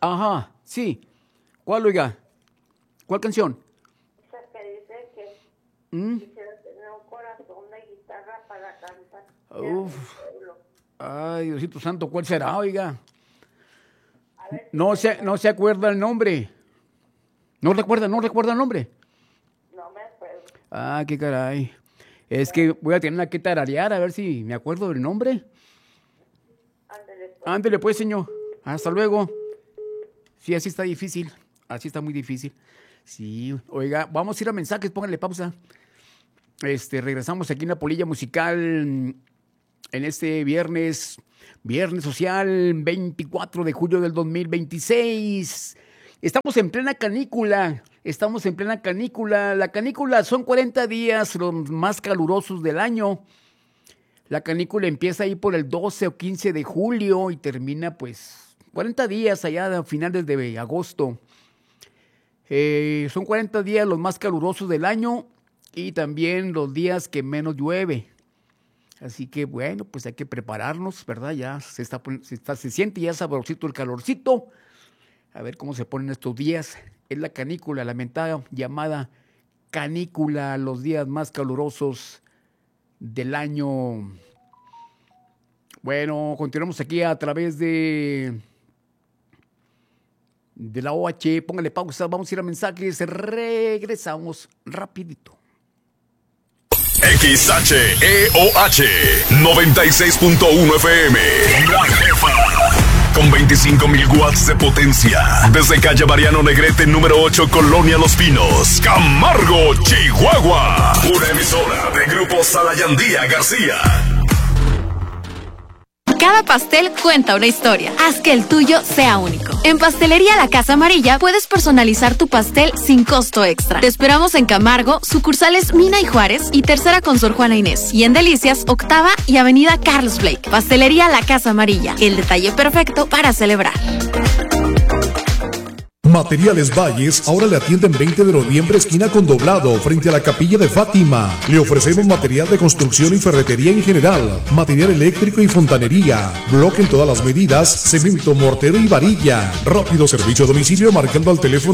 Ajá, sí. ¿Cuál, oiga? ¿Cuál canción? Esa que dice que quisiera tener un corazón de guitarra para cantar. Uf. Ay, Diosito Santo, ¿cuál será, oiga? A ver, No se acuerda el nombre. No recuerda el nombre. no me acuerdo. Ah, qué caray. Es que voy a tener que tararear a ver si me acuerdo del nombre. Ándele pues, señor. Hasta luego. Sí, así está difícil. Así está muy difícil. Sí, oiga, vamos a ir a mensajes, pónganle pausa. Regresamos aquí en la polilla musical en este viernes social, 24 de julio del 2026. Estamos en plena canícula. La canícula son 40 días los más calurosos del año. La canícula empieza ahí por el 12 o 15 de julio y termina pues 40 días allá a finales de agosto. Son 40 días los más calurosos del año y también los días que menos llueve. Así que bueno, pues hay que prepararnos, ¿verdad? Ya se siente ya sabrosito el calorcito. A ver cómo se ponen estos días. Es la canícula, lamentada llamada canícula, los días más calurosos del año. Bueno, continuamos aquí a través de la OH. Póngale pausa, vamos a ir a mensajes. Regresamos rapidito. XHEOH 96.1 FM. La Jefa. Con 25,000 watts de potencia. Desde calle Mariano Negrete, número 8, Colonia Los Pinos, Camargo, Chihuahua. Una emisora de Grupo Salayandía García. Cada pastel cuenta una historia. Haz que el tuyo sea único. En Pastelería La Casa Amarilla puedes personalizar tu pastel sin costo extra. Te esperamos en Camargo, sucursales Mina y Juárez y Tercera con Sor Juana Inés. Y en Delicias, Octava y Avenida Carlos Blake. Pastelería La Casa Amarilla. El detalle perfecto para celebrar. Materiales Valles ahora le atienden 20 de noviembre, esquina con Doblado, frente a la Capilla de Fátima. Le ofrecemos material de construcción y ferretería en general, material eléctrico y fontanería, bloque en todas las medidas, cemento, mortero y varilla. Rápido servicio a domicilio marcando al teléfono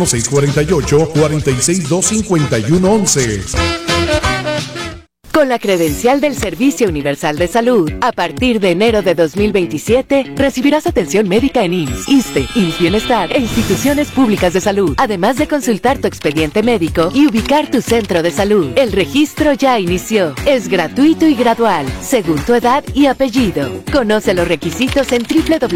648-462-5111. Con la credencial del Servicio Universal de Salud, a partir de enero de 2027, recibirás atención médica en IMSS, ISSSTE, IMSS Bienestar e instituciones públicas de salud, además de consultar tu expediente médico y ubicar tu centro de salud. El registro ya inició. Es gratuito y gradual, según tu edad y apellido. Conoce los requisitos en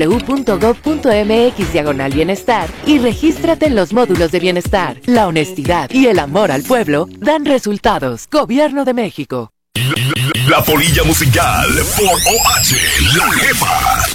www.gov.mx/bienestar y regístrate en los módulos de bienestar. La honestidad y el amor al pueblo dan resultados. Gobierno de México. La polilla musical por OH, La Jefa.